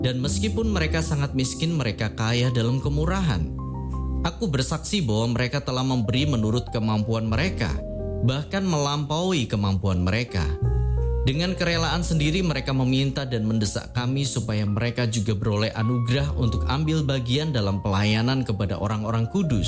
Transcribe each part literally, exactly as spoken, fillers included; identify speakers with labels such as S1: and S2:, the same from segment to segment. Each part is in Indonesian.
S1: Dan meskipun mereka sangat miskin, mereka kaya dalam kemurahan. Aku bersaksi bahwa mereka telah memberi menurut kemampuan mereka, bahkan melampaui kemampuan mereka. Dengan kerelaan sendiri mereka meminta dan mendesak kami supaya mereka juga beroleh anugerah untuk ambil bagian dalam pelayanan kepada orang-orang kudus.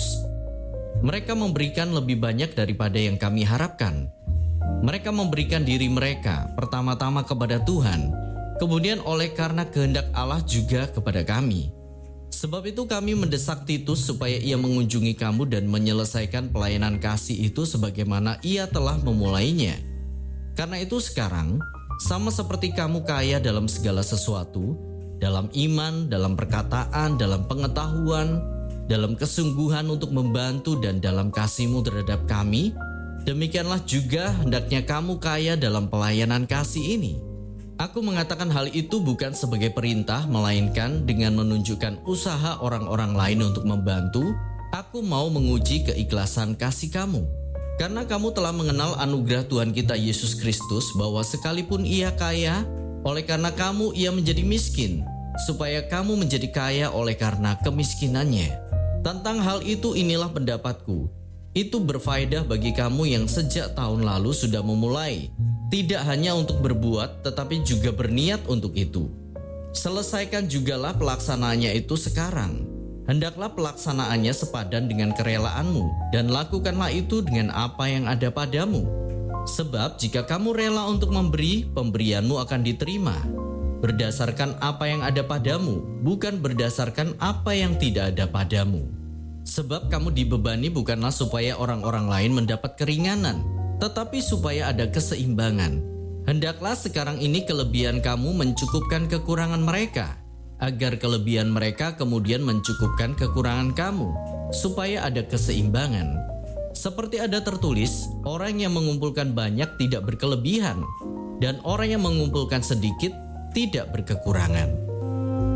S1: Mereka memberikan lebih banyak daripada yang kami harapkan. Mereka memberikan diri mereka pertama-tama kepada Tuhan, kemudian oleh karena kehendak Allah juga kepada kami. Sebab itu kami mendesak Titus supaya ia mengunjungi kamu dan menyelesaikan pelayanan kasih itu sebagaimana ia telah memulainya. Karena itu sekarang, sama seperti kamu kaya dalam segala sesuatu, dalam iman, dalam perkataan, dalam pengetahuan, dalam kesungguhan untuk membantu dan dalam kasihmu terhadap kami, demikianlah juga hendaknya kamu kaya dalam pelayanan kasih ini. Aku mengatakan hal itu bukan sebagai perintah, melainkan dengan menunjukkan usaha orang-orang lain untuk membantu, aku mau menguji keikhlasan kasih kamu. Karena kamu telah mengenal anugerah Tuhan kita Yesus Kristus bahwa sekalipun ia kaya, oleh karena kamu ia menjadi miskin, supaya kamu menjadi kaya oleh karena kemiskinannya. Tentang hal itu inilah pendapatku. Itu berfaedah bagi kamu yang sejak tahun lalu sudah memulai, tidak hanya untuk berbuat tetapi juga berniat untuk itu. Selesaikan jugalah pelaksanaannya itu sekarang. Hendaklah pelaksanaannya sepadan dengan kerelaanmu, dan lakukanlah itu dengan apa yang ada padamu. Sebab jika kamu rela untuk memberi, pemberianmu akan diterima, berdasarkan apa yang ada padamu, bukan berdasarkan apa yang tidak ada padamu. Sebab kamu dibebani bukanlah supaya orang-orang lain mendapat keringanan, tetapi supaya ada keseimbangan. Hendaklah sekarang ini kelebihan kamu mencukupkan kekurangan mereka, agar kelebihan mereka kemudian mencukupkan kekurangan kamu, supaya ada keseimbangan. Seperti ada tertulis, orang yang mengumpulkan banyak tidak berkelebihan, dan orang yang mengumpulkan sedikit tidak berkekurangan.